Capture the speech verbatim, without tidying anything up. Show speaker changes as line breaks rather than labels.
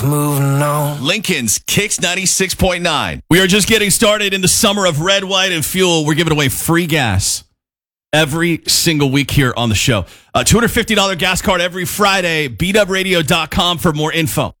Moving on.
Lincoln's Kicks ninety-six point nine. We are just getting started in the summer of red, white, and fuel. We're giving away free gas every single week here on the show. A two hundred fifty dollars gas card every Friday. beat up radio dot com for more info.